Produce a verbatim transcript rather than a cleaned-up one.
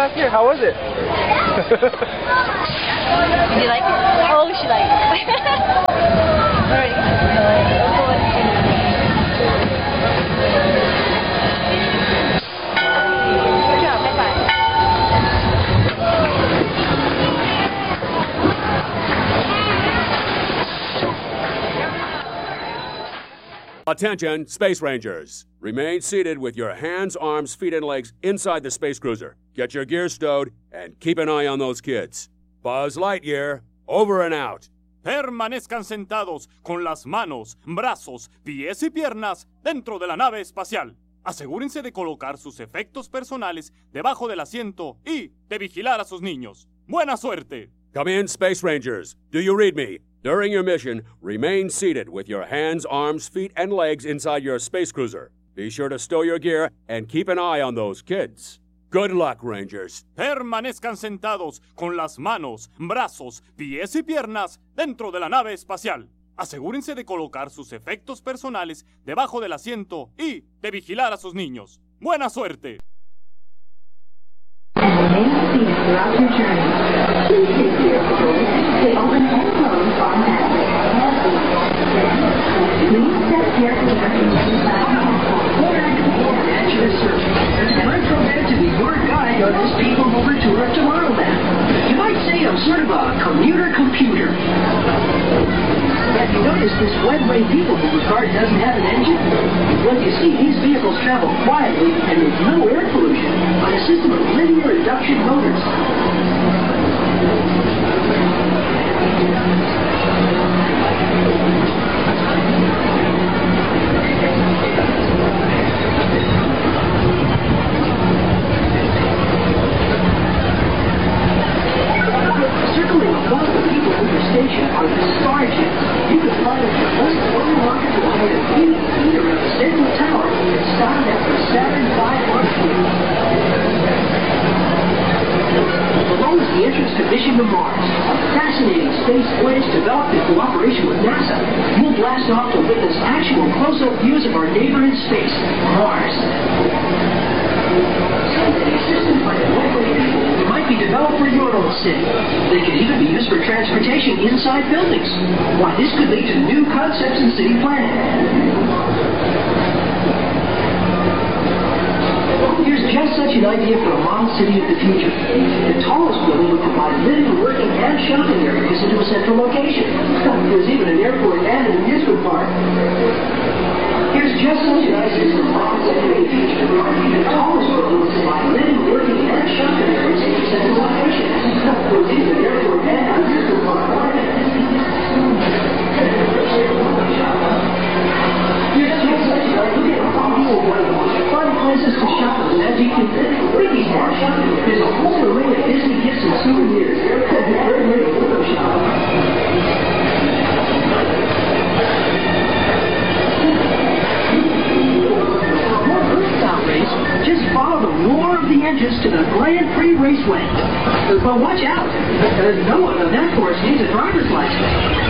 last year. How was it? Did you like it? Oh, she liked it. Alright. Good job. High five. Attention, Space Rangers. Remain seated with your hands, arms, feet, and legs inside the space cruiser. Get your gear stowed and keep an eye on those kids. Buzz Lightyear, over and out. Permanezcan sentados con las manos, brazos, pies y piernas dentro de la nave espacial. Asegúrense de colocar sus efectos personales debajo del asiento y de vigilar a sus niños. ¡Buena suerte! Come in, Space Rangers. Do you read me? During your mission, remain seated with your hands, arms, feet, and legs inside your space cruiser. Be sure to stow your gear and keep an eye on those kids. Good luck, Rangers. Permanezcan sentados con las manos, brazos, pies y piernas dentro de la nave espacial. Asegúrense de colocar sus efectos personales debajo del asiento y de vigilar a sus niños. ¡Buena suerte! Throughout your journey, please take care of the doors. They open and close automatically. Please step carefully inside. At your service. And I'm proud to be your guide on this People Mover tour of Tomorrowland. You might say I'm sort of a commuter computer. Have you noticed this one-way People Mover car doesn't have an engine? Well, you see, these vehicles travel quietly and with no air pollution on a system of linear induction motors. Circling above the People Mover station are the Starjets. You can fly with your most floating rocket to the height of eighty feet around the central tower and stop at the Saturn five launch point. Below is the entrance to Mission to Mars, a fascinating space voyage developed in cooperation with NASA. You'll blast off to witness actual close-up views of our neighbor in space, Mars. Synthetic systems like lightweight vehicles might be developed for your own city. They can even be used for transportation inside buildings. Why, this could lead to new concepts in city planning. Here's just such an idea for a model city of the future. The tallest building would provide living, working, and shopping areas into a central location. There's even an airport and an amusement park. Here's just such an idea for a model city of the future. The tallest building would provide living, working, and shopping areas into a central location. There's even an airport and an amusement park. Here's just such an idea for a model places to shop at an antique Mickey's Mark. There's a whole array of Disney gifts and souvenirs. Very ready for the shop. For more Earth-style race, just follow the roar of the engines to the Grand Prix Raceway. But watch out, no one on that course needs a driver's license.